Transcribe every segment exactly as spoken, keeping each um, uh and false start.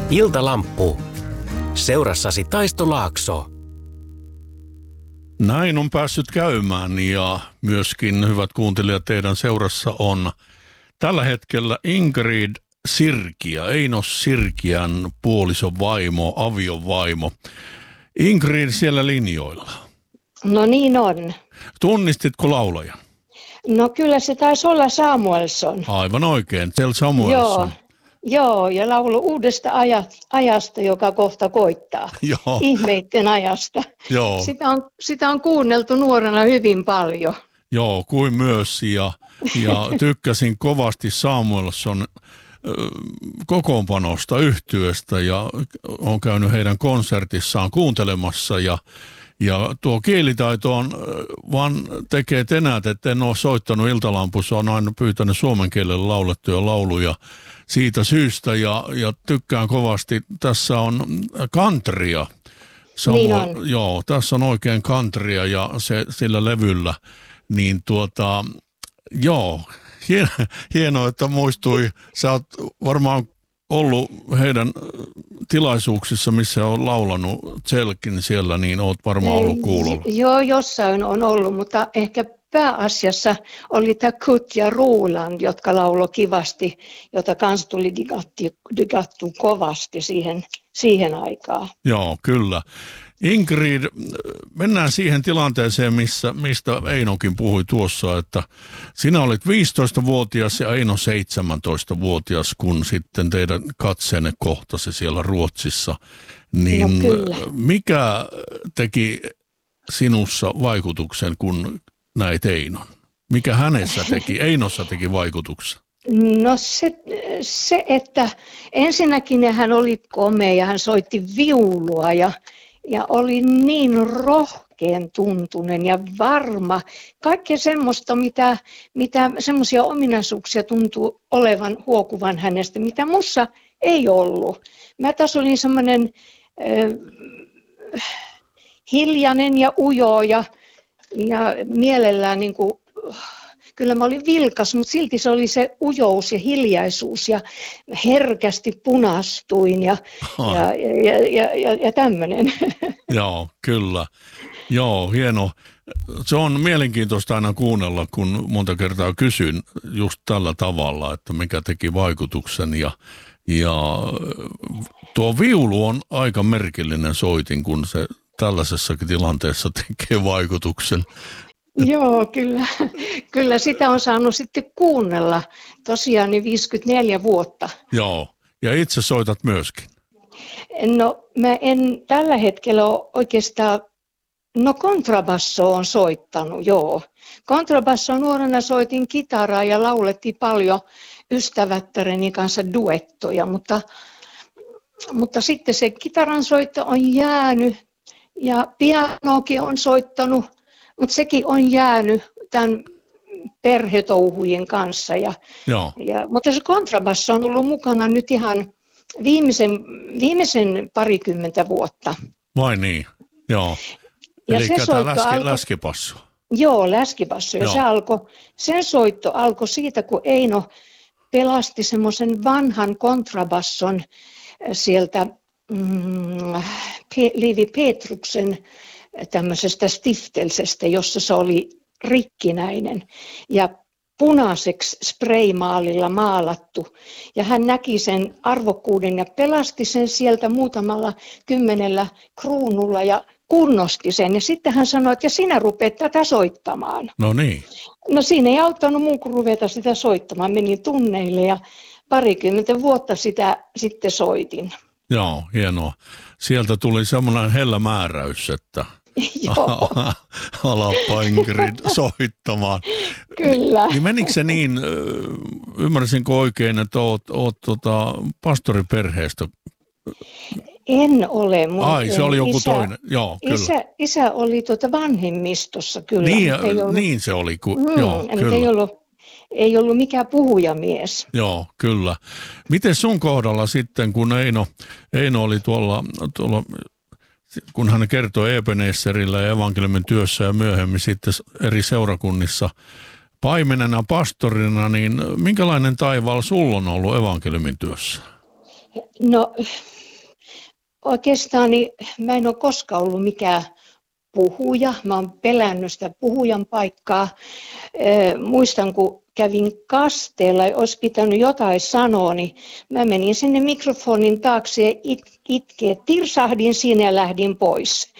Iltalamppu. Seurassasi Taisto Laakso. Näin on päässyt käymään ja myöskin, hyvät kuuntelijat, teidän seurassa on tällä hetkellä Ingrid Sirkiä, Eino Sirkiän puolison vaimo, avion vaimo. Ingrid siellä linjoilla. No niin on. Tunnistitko laulajan? No kyllä se taisi olla Samuelson. Aivan oikein, Tel Samuelson. Joo, joo, ja laulu uudesta ajasta, joka kohta koittaa. Joo. Ihmeitten ajasta. Joo. Sitä on, sitä on kuunneltu nuorena hyvin paljon. Joo, kuin myös. Ja, ja tykkäsin kovasti Samuelson kokoonpanosta, yhtyeestä ja olen käynyt heidän konsertissaan kuuntelemassa ja, ja tuo kielitaito on vaan tekee tenät, että en ole soittanut Iltalampussa, on aina pyytänyt suomen kielellä laulettuja lauluja siitä syystä ja, ja tykkään kovasti. Tässä on countrya. Niin on. Joo, tässä on oikein countrya ja se, sillä levyllä, niin tuota, joo, hienoa, että muistui. Sä oot varmaan ollut heidän tilaisuuksissa, missä on laulanut Tselkin siellä, niin oot varmaan ollut kuulolla. Joo, jossain on ollut, mutta ehkä pääasiassa oli tämä Kut ja Roland, jotka lauloi kivasti, jota kans tuli digattu kovasti siihen, siihen aikaan. Joo, kyllä. Ingrid, mennään siihen tilanteeseen, missä, mistä Einokin puhui tuossa, että sinä olit viisitoistavuotias ja Eino seitsemäntoistavuotias, kun sitten teidän katseenne kohtasi siellä Ruotsissa. Niin no, mikä teki sinussa vaikutuksen, kun näit Einon? Mikä hänessä teki, Einossa teki vaikutuksen? No se, se, että ensinnäkin hän oli komea ja hän soitti viulua ja Ja oli niin rohkean tuntunen ja varma. Kaikkea semmoista, mitä, mitä semmoisia ominaisuuksia tuntuu olevan huokuvan hänestä, mitä mussa ei ollut. Mä taas olin semmoinen äh, hiljainen ja ujo ja, ja mielellään niin kuin, kyllä mä olin vilkas, mutta silti se oli se ujous ja hiljaisuus ja herkästi punastuin ja, ja, ja, ja, ja, ja tämmöinen. Joo, kyllä. Joo, hieno. Se on mielenkiintoista aina kuunnella, kun monta kertaa kysyn just tällä tavalla, että mikä teki vaikutuksen. Ja, ja tuo viulu on aika merkillinen soitin, kun se tällaisessakin tilanteessa tekee vaikutuksen. Joo, kyllä. Kyllä sitä on saanut sitten kuunnella tosiaan niin viisikymmentäneljä vuotta. Joo, ja itse soitat myöskin. No mä en tällä hetkellä ole oikeastaan, no kontrabasso on soittanut, joo. Kontrabasso nuorena soitin kitaraa ja laulettiin paljon ystävättäreni kanssa duettoja, mutta, mutta sitten se kitaran soitto on jäänyt ja pianokin on soittanut. Mutta sekin on jäänyt tämän perhetouhujen kanssa. Ja, ja, mutta se kontrabasso on ollut mukana nyt ihan viimeisen, viimeisen parikymmentä vuotta. Vai niin? Joo. Eli tämä läski, alko, läskipasso. Joo, läskipasso. Ja joo. Se alkoi, sen soitto alkoi siitä, kun Eino pelasti semmoisen vanhan kontrabasson sieltä mm, Liivi Petruksen tämmöisestä stiftelsestä, jossa se oli rikkinäinen ja punaiseksi spraymaalilla maalattu. Ja hän näki sen arvokkuuden ja pelasti sen sieltä muutamalla kymmenellä kruunulla ja kunnosti sen. Ja sitten hän sanoi, että ja sinä rupeat tätä soittamaan. No niin. No siinä ei auttanut muu kuin ruveta sitä soittamaan. Menin tunneille ja parikymmentä vuotta sitä sitten soitin. Joo, hienoa. Sieltä tuli semmoinen hellä määräys, että alappa Ingrid soittamaan. Kyllä. Niin menikö se niin, ymmärsinkö oikein, että oot, oot tota, pastoriperheestä? En ole. Mun Ai, se oli joku isä, toinen. Joo, kyllä. Isä, isä oli tuota vanhemmistossa kyllä. Niin, ollut, niin se oli. Ku, mm, joo, kyllä. Ei ollut, ei ollut mikään puhujamies. Joo, kyllä. Miten sun kohdalla sitten, kun Eino, Eino oli tuolla, tuolla, kun hän kertoi Ebenezerillä ja evankeliumin työssä ja myöhemmin sitten eri seurakunnissa paimenena, pastorina, niin minkälainen taivaalla sulla on ollut evankeliumin työssä? No oikeastaan niin mä en ole koskaan ollut mikään puhuja. Mä oon pelännyt sitä puhujan paikkaa. Ee, muistan, kun kävin kasteella ja olisi pitänyt jotain sanoa, niin mä menin sinne mikrofonin taakse ja it, itkeä. Tirsahdin siinä ja lähdin pois.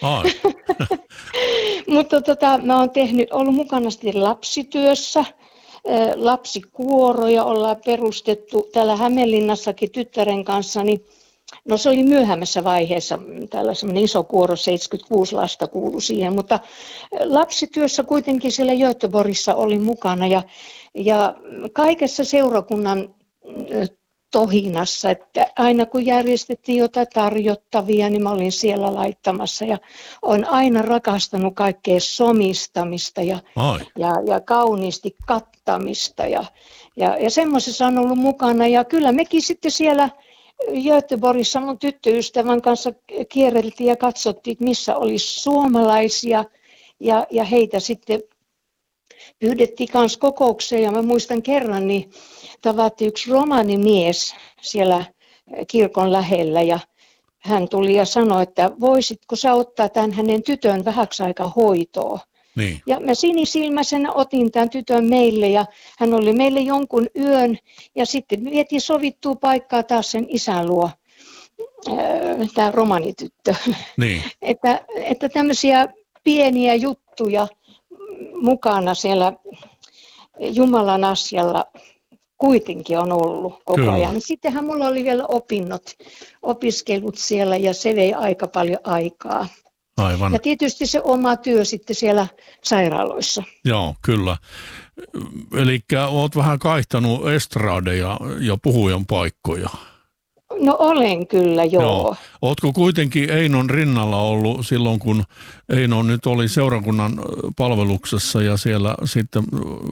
Mutta tota, mä oon tehnyt, ollut mukana sitten lapsityössä. Lapsikuoroja ollaan perustettu täällä Hämeenlinnassakin tyttären kanssa, niin no se oli myöhemmässä vaiheessa, täällä semmoinen iso kuoro, seitsemänkymmentäkuusi lasta kuului siihen, mutta lapsityössä kuitenkin siellä Göteborgissa oli mukana ja, ja kaikessa seurakunnan tohinassa, että aina kun järjestettiin jotain tarjottavia, niin mä olin siellä laittamassa ja olen aina rakastanut kaikkea somistamista ja, ja, ja kauniisti kattamista ja, ja, ja semmoisessa on ollut mukana ja kyllä mekin sitten siellä Göteborgissa mun tyttöystävän kanssa kierreltiin ja katsottiin, että missä olisi suomalaisia ja, ja heitä sitten pyydettiin kanssa kokoukseen ja mä muistan kerran, niin tavattiin yksi romanimies siellä kirkon lähellä ja hän tuli ja sanoi, että voisitko sä ottaa tämän hänen tytön vähäksi aikaa hoitoon. Niin. Ja mä sinisilmäisenä otin tämän tytön meille ja hän oli meille jonkun yön ja sitten vietiin sovittua paikkaa taas sen isän luo, tämä romanityttö. Niin. että, että tämmöisiä pieniä juttuja mukana siellä Jumalan asialla kuitenkin on ollut koko Kyllä. ajan. Sittenhän mulla oli vielä opinnot, opiskelut siellä ja se vei aika paljon aikaa. Aivan. Ja tietysti se oma työ sitten siellä sairaaloissa. Joo, kyllä. Eli olet vähän kaihtanut estradeja ja puhujan paikkoja. No olen kyllä, joo. joo. Oletko kuitenkin Einon rinnalla ollut silloin, kun Eino nyt oli seurakunnan palveluksessa ja siellä sitten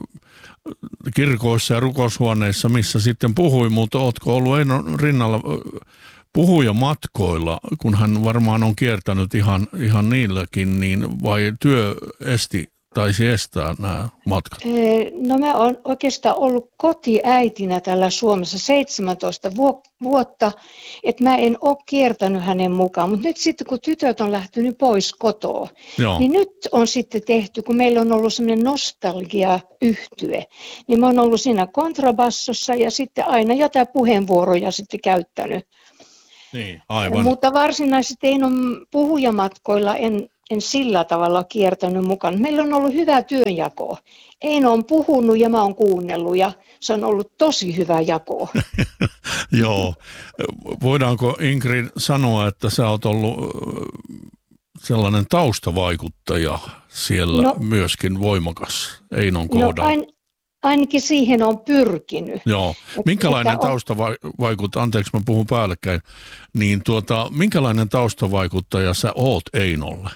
kirkoissa ja rukoushuoneissa, missä sitten puhui, mutta oletko ollut Einon rinnalla puhujamatkoilla, kun hän varmaan on kiertänyt ihan, ihan niilläkin, niin vai työ esti, taisi estää nämä matkat? No mä oon oikeastaan ollut kotiäitinä täällä Suomessa seitsemäntoista vuotta, että mä en ole kiertänyt hänen mukaan, mutta nyt sitten kun tytöt on lähtenyt pois kotoa, Joo. niin nyt on sitten tehty, kun meillä on ollut semmoinen nostalgia-yhtye, niin mä oon ollut siinä kontrabassossa ja sitten aina jotain puheenvuoroja sitten käyttänyt. Niin, aivan. Mutta varsinaisesti ei ole puhujamatkoilla, en, en sillä tavalla kiertänyt mukaan. Meillä on ollut hyvä työnjako. Eino on puhunut ja mä oon kuunnellut ja se on ollut tosi hyvä jako. Joo. Voidaanko Ingrid sanoa, että sä oot ollut sellainen taustavaikuttaja siellä no, myöskin voimakas Einon kohdalla? No, ain, ainakin siihen on pyrkinyt. Joo. Minkälainen että taustavaikuttaja, anteeksi mä puhun päällekkäin, niin tuota, minkälainen taustavaikuttaja sä oot Einolle?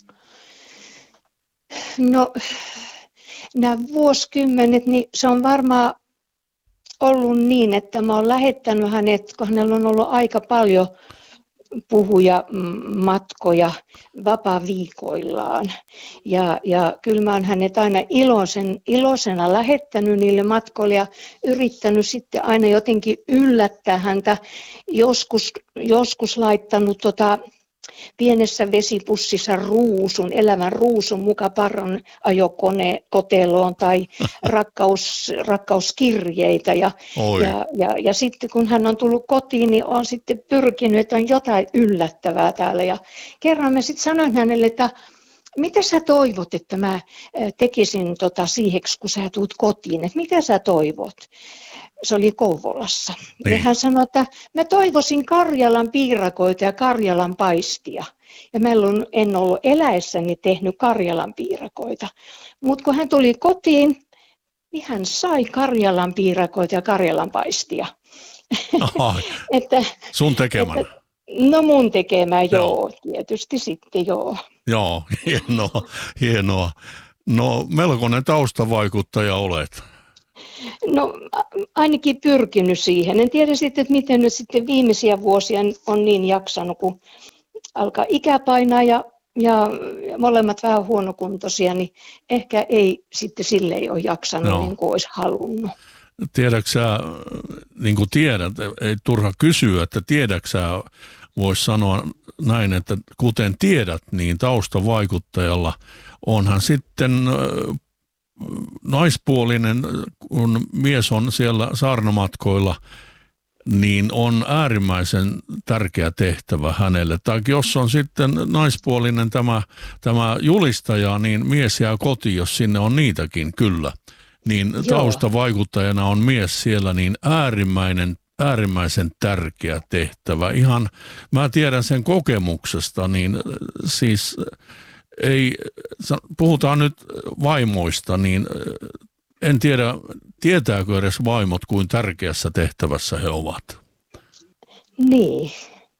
No nämä vuosikymmenet, niin se on varmaan ollut niin, että mä oon lähettänyt hänet, kun hänellä on ollut aika paljon puhujamatkoja vapaa-viikoillaan. Ja, ja kyllä mä oon hänet aina iloisen, iloisena lähettänyt niille matkoille ja yrittänyt sitten aina jotenkin yllättää häntä. Joskus, joskus laittanut tota, pienessä vesipussissa ruusun, elävän ruusun muka parran ajokone koteloon tai rakkaus, rakkauskirjeitä. Ja, ja, ja, ja sitten kun hän on tullut kotiin, niin on sitten pyrkinyt, että on jotain yllättävää täällä. Ja kerran mä sitten sanoin hänelle, että mitä sä toivot, että mä tekisin tota siiheksi, kun sä tuut kotiin, että mitä sä toivot? Se oli Kouvolassa. Niin. Ja hän sanoi, että mä toivoisin Karjalan piirakoita ja Karjalan paistia. Ja mä en ollut eläessäni tehnyt Karjalan piirakoita. Mutta kun hän tuli kotiin, niin hän sai Karjalan piirakoita ja Karjalan paistia. Aha, että, sun tekemän. Että, no mun tekemä, joo. joo, tietysti sitten joo. Joo, hienoa, hienoa. No melkoinen taustavaikuttaja olet. No ainakin pyrkinyt siihen. En tiedä sitten, että miten nyt sitten viimeisiä vuosia on niin jaksanut, kun alkaa ikä painaa ja, ja molemmat vähän huonokuntoisia, niin ehkä ei sitten sille ei ole jaksanut no. niin kuin olisi halunnut. tiedätkö sä, niin kuin tiedät, ei turha kysyä, että tiedätkö sä, voisi sanoa näin, että kuten tiedät, niin taustavaikuttajalla onhan sitten naispuolinen, kun mies on siellä saarnamatkoilla, niin on äärimmäisen tärkeä tehtävä hänelle. Tai jos on sitten naispuolinen tämä, tämä julistaja, niin mies jää kotiin, jos sinne on niitäkin, kyllä. Niin Joo. taustavaikuttajana on mies siellä, niin äärimmäinen, äärimmäisen tärkeä tehtävä. Ihan, mä tiedän sen kokemuksesta, niin siis ei, puhutaan nyt vaimoista, niin en tiedä, tietääkö edes vaimot, kuin tärkeässä tehtävässä he ovat. Niin.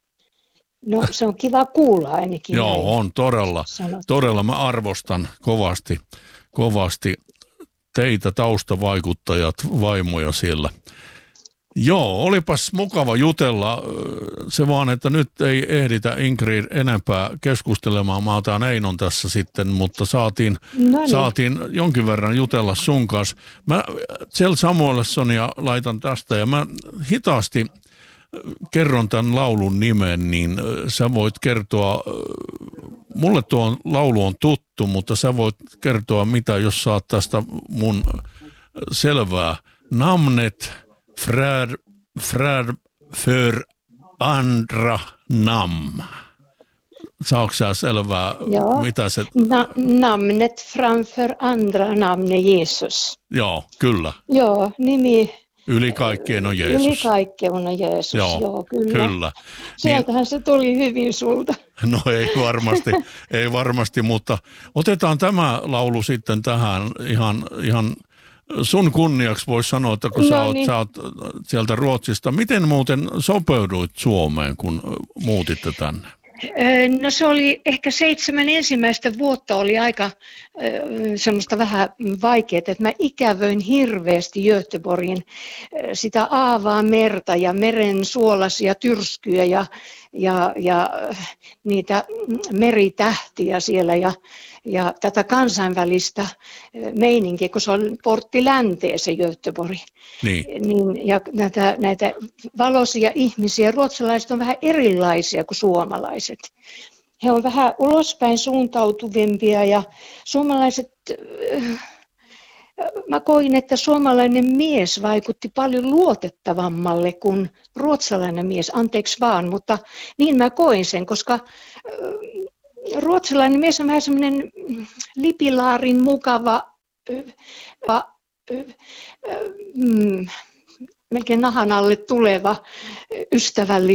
No se on kiva kuulla ainakin. Joo, näin. on todella. Sanot. Todella mä arvostan kovasti, kovasti teitä taustavaikuttajat, vaimoja siellä. Joo, olipas mukava jutella. Se vaan, että nyt ei ehditä Ingrid enempää keskustelemaan. Mä otan Einon tässä sitten, mutta saatiin, No niin. saatiin jonkin verran jutella sun kanssa. Mä Kjell Samuelssonia laitan tästä ja mä hitaasti kerron tämän laulun nimen, niin sä voit kertoa, mulle tuo laulu on tuttu, mutta sä voit kertoa mitä, jos saat tästä mun selvää. Namnet Frär, frär för andra namn. Saako sä selvää, Joo. mitä se... Na- namnet framför andra namn är Jesus. Joo, kyllä. Joo, nimi Yli kaikkien on Jeesus. yli kaikkea on Jeesus. Joo, Joo, kyllä. kyllä. Sieltähän se tuli hyvin sulta. No ei varmasti, ei varmasti, mutta otetaan tämä laulu sitten tähän ihan... ihan sun kunniaksi voisi sanoa, että kun no sä, oot, niin. sä oot sieltä Ruotsista, miten muuten sopeuduit Suomeen, kun muutitte tänne? No se oli ehkä seitsemän ensimmäistä vuotta oli aika semmoista vähän vaikeaa, että mä ikävöin hirveästi Göteborgin sitä aavaa merta ja meren suolaisia tyrskyjä ja, ja, ja niitä meritähtiä siellä ja, ja tätä kansainvälistä meininkiä, kun se on portti länteen se Göteborg. Niin. Niin, ja näitä, näitä valoisia ihmisiä, ruotsalaiset on vähän erilaisia kuin suomalaiset. He on vähän ulospäin suuntautuvimpia ja suomalaiset, mä koin, että suomalainen mies vaikutti paljon luotettavammalle kuin ruotsalainen mies, anteeksi vaan, mutta niin mä koin sen, koska ruotsalainen mies on vähän semmoinen lipilaarin mukava, mm, melkein nahan alle tuleva, ystävällis